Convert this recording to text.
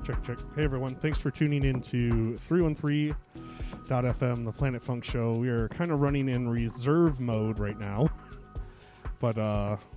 Check. Hey, everyone. Thanks for tuning in to 313.fm, the Planet Funk Show. We are kind of running in reserve mode right now. But